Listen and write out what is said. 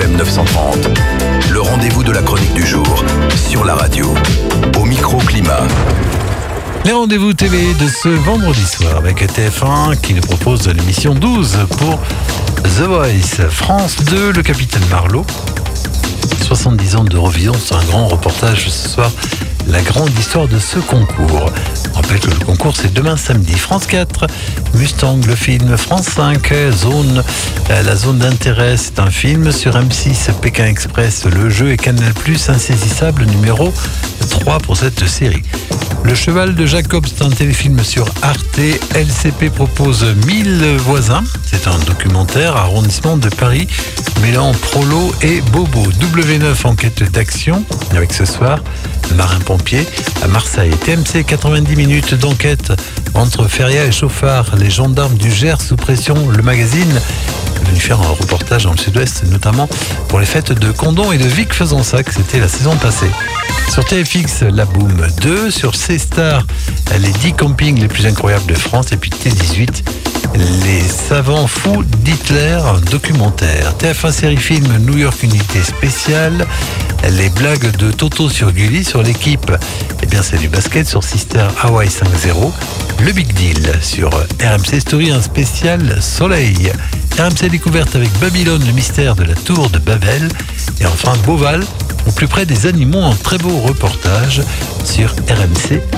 FM 930. Le rendez-vous de la chronique du jour sur la radio. Au micro-climat. Les rendez-vous télé de ce vendredi soir avec TF1 qui nous propose l'émission 12 pour The Voice. France 2, le capitaine Marlowe. 70 ans d'Eurovision, c'est un grand reportage ce soir. La grande histoire de ce concours. On rappelle que le concours c'est demain samedi. France 4, Mustang, le film. France 5, Zone, la zone d'intérêt, c'est un film. Sur M6, Pékin Express, le jeu. Et Canal+, Insaisissable, numéro 3 pour cette série. Le cheval de Jacob, c'est un téléfilm sur Arte. LCP propose 1000 voisins. C'est un documentaire, arrondissement de Paris, mêlant prolo et bobo. W9, enquête d'action, avec ce soir, marin-pompier à Marseille. TMC, 90 minutes d'enquête entre Feria et Chauffard. Les gendarmes du Gers sous pression. Le magazine est venu faire un reportage dans le sud-ouest, notamment pour les fêtes de Condom et de Vic Fezensac. C'était la saison passée. Sur TFX, La Boom 2. Sur C-Star, les 10 campings les plus incroyables de France. Et puis T18, les savants fous d'Hitler, documentaire. TF1 série film, New York Unité spéciale. Les blagues de Toto sur Gulli. Sur l'équipe, eh bien c'est du basket sur Sister Hawaii 5-0. Le Big Deal sur RMC Story, un spécial soleil. RMC Découverte avec Babylone, le mystère de la tour de Babel. Et enfin Beauval, au plus près des animaux, un très beau reportage sur RMC